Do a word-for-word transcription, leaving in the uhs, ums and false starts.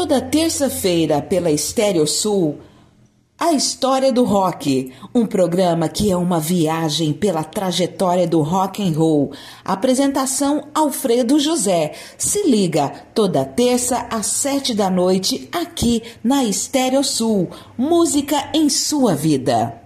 Toda terça-feira pela Estéreo Sul, A História do Rock, um programa que é uma viagem pela trajetória do rock and roll. Apresentação Alfredo José. Se liga, toda terça às sete da noite, aqui na Estéreo Sul. Música em sua vida.